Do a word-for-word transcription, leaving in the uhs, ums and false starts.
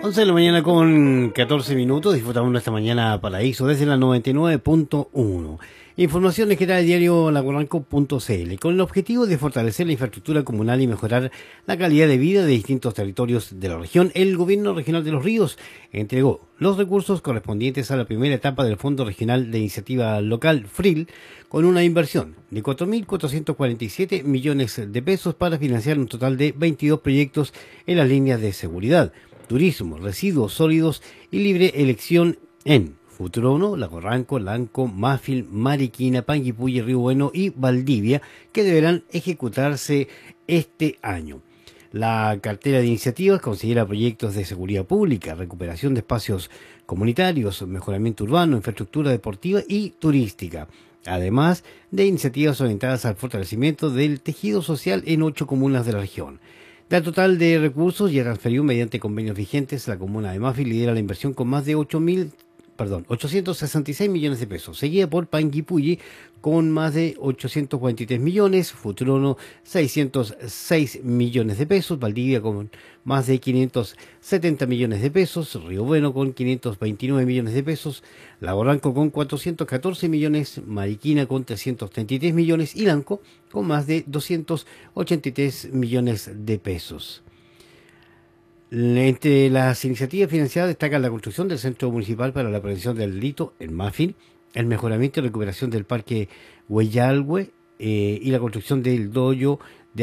once de la mañana con catorce minutos, disfrutamos esta mañana Paraíso desde la noventa y nueve punto uno. Informaciones que da el diario laguranco punto c l, con el objetivo de fortalecer la infraestructura comunal y mejorar la calidad de vida de distintos territorios de la región. El Gobierno Regional de Los Ríos entregó los recursos correspondientes a la primera etapa del Fondo Regional de Iniciativa Local, FRIL, con una inversión de cuatro mil cuatrocientos cuarenta y siete millones de pesos para financiar un total de veintidós proyectos en las líneas de seguridad, turismo, residuos sólidos y libre elección en Futuro uno, Lago Lanco, Mafil, Mariquina, Panguipulli, Río Bueno y Valdivia, que deberán ejecutarse este año. La cartera de iniciativas considera proyectos de seguridad pública, recuperación de espacios comunitarios, mejoramiento urbano, infraestructura deportiva y turística, además de iniciativas orientadas al fortalecimiento del tejido social en ocho comunas de la región. Del total de recursos ya transferido mediante convenios vigentes, la comuna de Mafil lidera la inversión con más de ocho mil perdón, ochocientos sesenta y seis millones de pesos, seguida por Panguipulli con más de ochocientos cuarenta y tres millones, Futurono seiscientos seis millones de pesos, Valdivia con más de quinientos setenta millones de pesos, Río Bueno con quinientos veintinueve millones de pesos, Lago Ranco con cuatrocientos catorce millones, Mariquina con trescientos treinta y tres millones y Lanco con más de doscientos ochenta y tres millones de pesos. Entre las iniciativas financiadas destacan la construcción del Centro Municipal para la Prevención del Delito en Mafil, el mejoramiento y recuperación del Parque Huellalhue eh, y la construcción del dojo